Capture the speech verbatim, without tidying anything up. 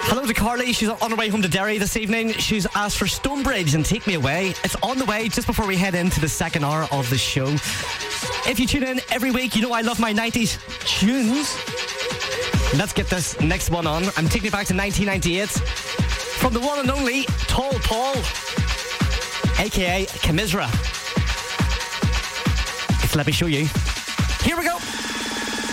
Hello to Carly. She's on her way home to Derry this evening. She's asked for Stonebridge and Take Me Away. It's on the way just before we head into the second hour of the show. If you tune in every week, you know I love my nineties tunes. Let's get this next one on. I'm taking it back to nineteen ninety-eight. From the one and only Tall Paul, a k a. Kamisra. Let me show you. Here we go.